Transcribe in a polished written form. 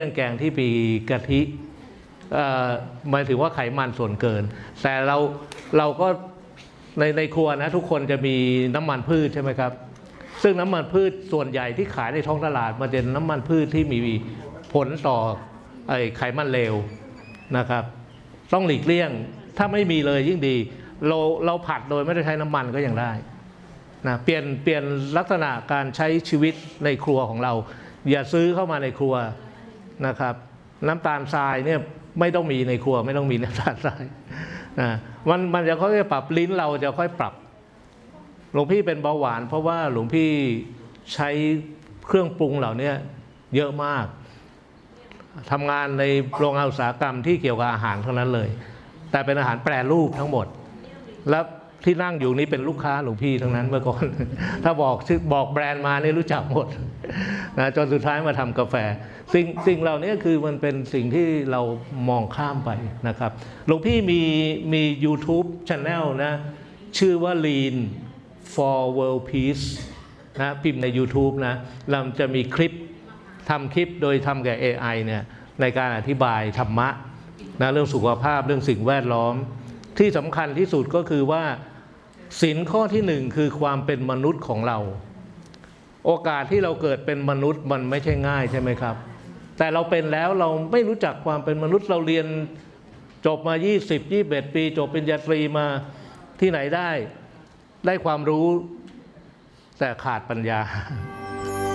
เครื่องแกงที่มีกะทิหมายถึงว่าไขมันส่วนเกินแต่เราก็ในครัวนะทุกคนจะมีน้ำมันพืชใช่ไหมครับซึ่งน้ำมันพืชส่วนใหญ่ที่ขายในท้องตลาดมันเป็นน้ำมันพืชที่มีผลต่อไขมันเลวนะครับต้องหลีกเลี่ยงถ้าไม่มีเลยยิ่งดีเราผัดโดยไม่ได้ใช้น้ำมันก็ยังได้นะเปลี่ยนลักษณะการใช้ชีวิตในครัวของเราอย่าซื้อเข้ามาในครัวนะครับน้ำตาลทรายเนี่ยไม่ต้องมีในครัวไม่ต้องมีน้ำตาลทรายมันจะค่อยปรับลิ้นเราจะค่อยปรับหลวงพี่เป็นเบาหวานเพราะว่าหลวงพี่ใช้เครื่องปรุงเหล่านี้เยอะมากทำงานในโรงงานอุตสาหกรรมที่เกี่ยวกับอาหารทั้งนั้นเลยแต่เป็นอาหารแปรรูปทั้งหมดแล้วที่นั่งอยู่นี้เป็นลูกค้าหลวงพี่ทั้งนั้นเมื่อก่อนถ้าบอกแบรนด์มานี่รู้จักหมดนะจนสุดท้ายมาทำกาแฟสิ่งเหล่านี้คือมันเป็นสิ่งที่เรามองข้ามไปนะครับหลวงพี่มี YouTube Channel นะชื่อว่า Lean for World Peace นะพิมพ์ใน YouTube นะเราจะมีคลิปทำคลิปโดยทำกับ AI เนี่ยในการอธิบายธรรมะนะเรื่องสุขภาพเรื่องสิ่งแวดล้อมที่สำคัญที่สุดก็คือว่าศีลข้อที่หนึ่งคือความเป็นมนุษย์ของเราโอกาสที่เราเกิดเป็นมนุษย์มันไม่ใช่ง่ายใช่ไหมครับแต่เราเป็นแล้วเราไม่รู้จักความเป็นมนุษย์เราเรียนจบมา20-21 ปีจบปริญญาตรีมาที่ไหนได้ความรู้แต่ขาดปัญญา